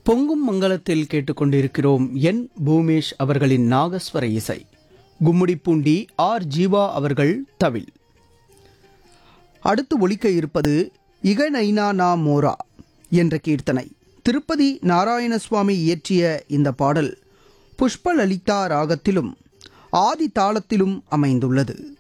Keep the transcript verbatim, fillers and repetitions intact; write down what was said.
பொங்கும் மங்களத்தில் கேட்டுக்கொண்டிருக்கிறோம் என் பூமேஷ் அவர்களின் நாகஸ்வர இசை. கும்முடிப்பூண்டி ஆர் ஜீவா அவர்கள் தவில். அடுத்து ஒலிக்க இருப்பது இகநைனா நா மோரா என்ற கீர்த்தனை. திருப்பதி நாராயணசுவாமி இயற்றிய இந்த பாடல் புஷ்பலலிதா ராகத்திலும் ஆதி தாளத்திலும் அமைந்துள்ளது.